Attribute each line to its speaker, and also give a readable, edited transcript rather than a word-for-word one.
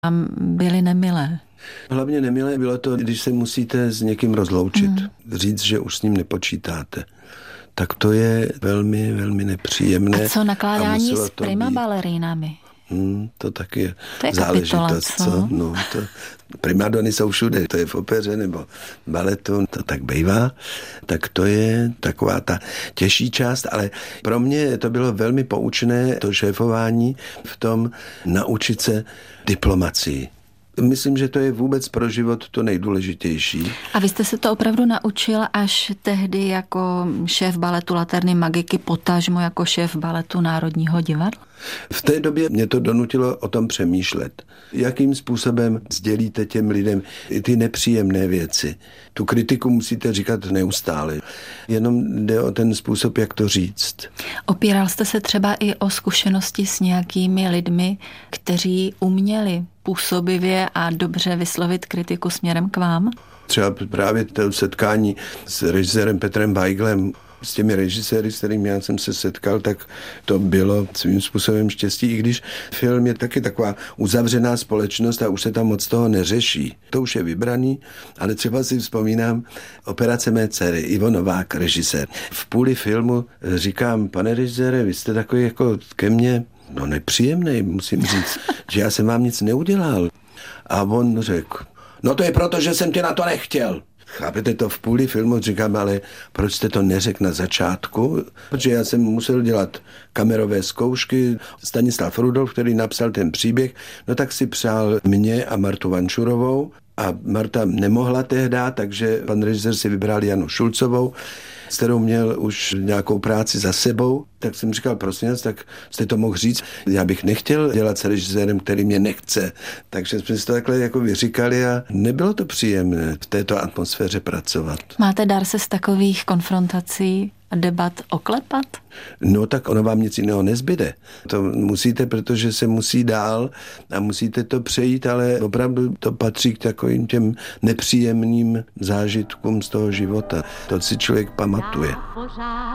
Speaker 1: byly nemilé.
Speaker 2: Hlavně nemilé bylo to, když se musíte s někým rozloučit. Říct, že už s ním nepočítáte. Tak to je velmi, velmi nepříjemné.
Speaker 1: A co nakládání s prima balerínami?
Speaker 2: To taky je
Speaker 1: záležitost,
Speaker 2: co? No, primadony jsou všude, to je v opeře nebo baletu, to tak bývá. Tak to je taková ta těžší část, ale pro mě to bylo velmi poučné, to šéfování v tom naučit se diplomacii. Myslím, že to je vůbec pro život to nejdůležitější.
Speaker 1: A vy jste se to opravdu naučil až tehdy jako šéf baletu Laterny Magiky, potažmo jako šéf baletu Národního divadla?
Speaker 2: V té době mě to donutilo o tom přemýšlet. Jakým způsobem sdělíte těm lidem i ty nepříjemné věci. Tu kritiku musíte říkat neustále. Jenom jde o ten způsob, jak to říct.
Speaker 1: Opíral jste se třeba i o zkušenosti s nějakými lidmi, kteří uměli působivě a dobře vyslovit kritiku směrem k vám?
Speaker 2: Třeba právě to setkání s režisérem Petrem Weiglem, s těmi režiséry, s kterými já jsem se setkal, tak to bylo svým způsobem štěstí, i když film je taky taková uzavřená společnost a už se tam moc toho neřeší. To už je vybraný, ale třeba si vzpomínám Operace mé dcery, Ivo Novák, režisér. V půli filmu říkám, pane režisére, vy jste takový jako ke mně nepříjemnej, musím říct, že já jsem vám nic neudělal. A on řekl, no to je proto, že jsem tě na to nechtěl. Chápete to v půli filmu? Říkám, ale proč jste to neřekl na začátku? Protože já jsem musel dělat kamerové zkoušky. Stanislav Rudolf, který napsal ten příběh, no tak si přál mě a Martu Vančurovou a Marta nemohla tehdy, takže pan režisér si vybral Janu Šulcovou, s kterou měl už nějakou práci za sebou, tak jsem říkal, prosím vás, tak jste to mohl říct. Já bych nechtěl dělat s režisérem, který mě nechce. Takže jsme si to takhle jako vyříkali a nebylo to příjemné v této atmosféře pracovat.
Speaker 1: Máte dar se z takových konfrontací a debat oklepat?
Speaker 2: No tak ono vám nic jiného nezbyde. To musíte, protože se musí dál a musíte to přejít, ale opravdu to patří k takovým těm nepříjemným zážitkům z toho života. To si člověk pamatuje.